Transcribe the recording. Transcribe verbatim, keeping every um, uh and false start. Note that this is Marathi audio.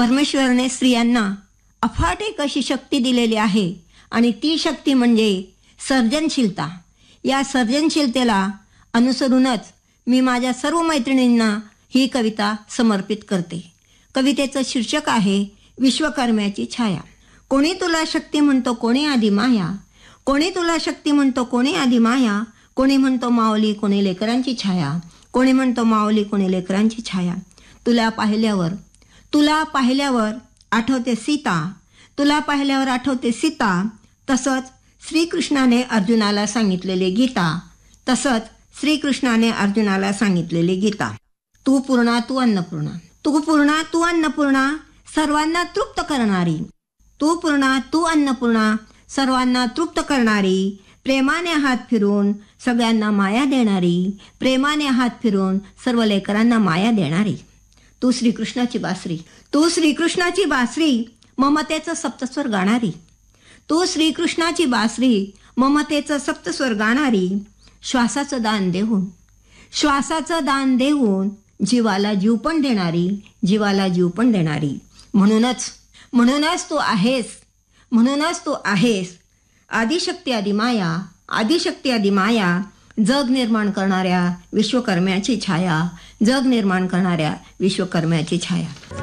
परमेश्वराने स्त्रियांना अफाट एक अशी शक्ती दिलेली आहे आणि ती शक्ती म्हणजे सर्जनशीलता. या सर्जनशीलतेला अनुसरूनच मी माझ्या सर्व मैत्रिणींना ही कविता समर्पित करते. कवितेचं शीर्षक आहे विश्वकर्म्याची छाया. कोणी तुला शक्ती म्हणतो, कोणी आधी माया. कोणी तुला शक्ती म्हणतो, कोणी आधी माया. कोणी म्हणतो माऊली, कोणी लेकरांची छाया. कोणी म्हणतो माऊली, कोणी लेकरांची छाया. तुला पाहिल्यावर तुला पाहिल्यावर आठवते सीता. तुला पाहिल्यावर आठवते सीता. तसंच श्रीकृष्णाने अर्जुनाला सांगितलेले गीता. तसंच श्रीकृष्णाने अर्जुनाला सांगितलेली गीता. तू पूर्णा तू अन्नपूर्णा. तू पूर्णा तू अन्नपूर्णा सर्वांना तृप्त करणारी. तू पूर्णा तू अन्नपूर्णा सर्वांना तृप्त करणारी. प्रेमाने हात फिरून सगळ्यांना माया देणारी. प्रेमाने हात फिरून सर्व लेकरांना माया देणारी. तू श्रीकृष्णाची बासरी. तू श्रीकृष्णाची बासरी ममतेचं सप्तस्वर गाणारी. तू श्रीकृष्णाची बासरी ममतेचं सप्तस्वर गाणारी. श्वासाचं दान देऊन श्वासाचं दान देऊन जीवाला जीव पण देणारी. जीवाला जीव पण देणारी. म्हणूनच म्हणूनच तू आहेस म्हणूनच तू आहेस आदिशक्ती आदि माया. आदिशक्ती आदि माया. जग निर्माण करणाऱ्या विश्वकर्म्याची छाया. जग निर्माण करणाऱ्या विश्वकर्म्याची छाया.